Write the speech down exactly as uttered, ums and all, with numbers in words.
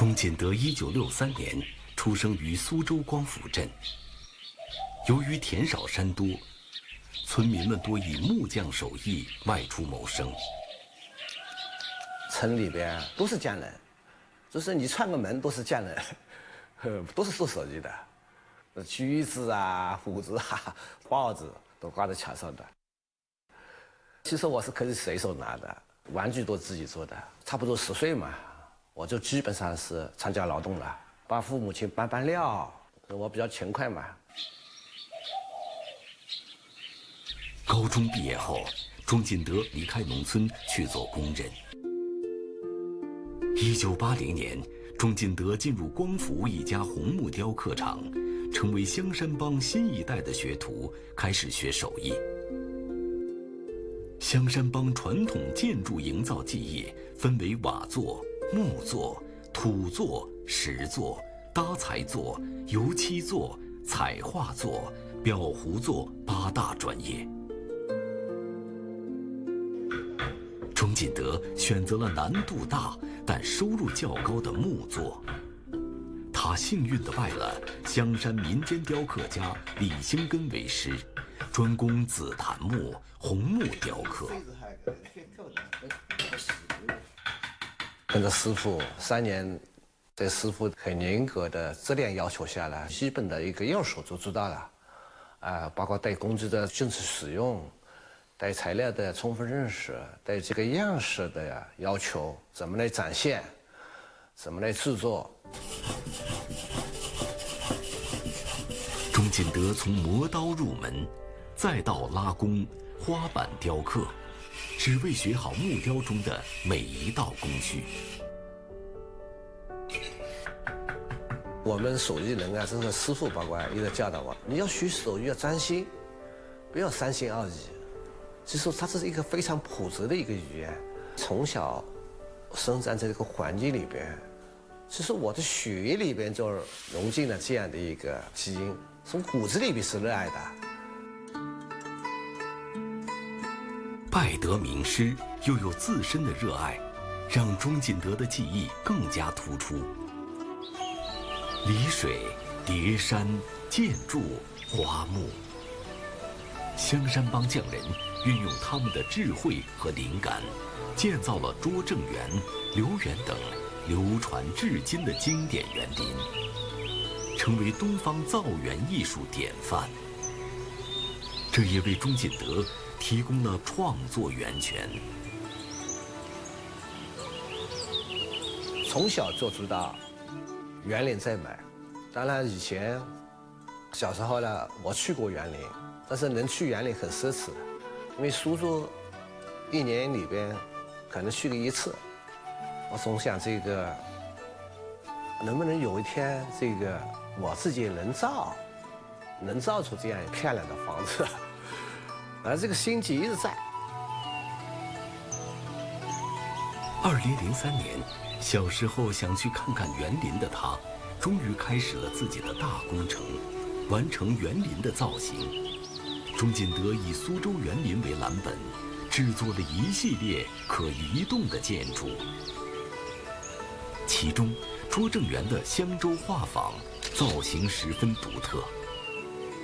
钟锦德一九六三年出生于苏州光府镇。由于田少山多，村民们多以木匠手艺外出谋生。 村里边都是匠人，就是你串个门都是匠人，都是做手艺的，锯子啊、斧子啊、刨子都挂在墙上的。其实我是可以随手拿的，玩具都自己做的。差不多十岁嘛，我就基本上是参加劳动了，帮父母亲搬搬料。我比较勤快嘛。 高中毕业后，钟锦德离开农村去做工人。一九八零年，钟锦德进入光府一家红木雕刻厂，成为香山帮新一代的学徒，开始学手艺。香山帮传统建筑营造技艺分为瓦作、木作、土作、石作、搭材作、油漆作、彩画作、裱糊作八大专业。钟锦德选择了难度大但收入较高的木作。他幸运地拜了香山民间雕刻家李兴根为师，专攻紫檀木、红木雕刻。 跟着师傅三年，这师傅很严格的质量要求下来，基本的一个样式就知道了，啊、呃，包括对工具的正确使用，对材料的充分认识，对这个样式的要求，怎么来展现，怎么来制作。 钟锦德从磨刀入门，再到拉弓、花板雕刻，只为学好木雕中的每一道工序。 我们手艺人啊，这个师傅包括一直教导我，你要学手艺要专心，不要三心二意。其实它是一个非常朴实的一个语言。从小生长在这个环境里边，其实我的血液里边就融进了这样的一个基因，从骨子里边是热爱的。 拜得名师，又有自身的热爱，让钟锦德的技艺更加突出。离水、叠山、建筑、花木，香山帮匠人运用他们的智慧和灵感，建造了拙政园、留园等流传至今的经典园林，成为东方造园艺术典范。这也为钟锦德提供了创作源泉。 从小就知道园林在美，当然以前小时候呢，我去过园林，但是能去园林很奢侈，因为苏州一年里边可能去个一次。我总想这个能不能有一天这个我自己能造，能造出这样漂亮的房子，而这个心结一直在。 二零零三年，小时候想去看看园林的他，终于开始了自己的大工程，完成园林的造型。钟锦德以苏州园林为蓝本，制作了一系列可移动的建筑，其中拙政园的香洲画舫造型十分独特。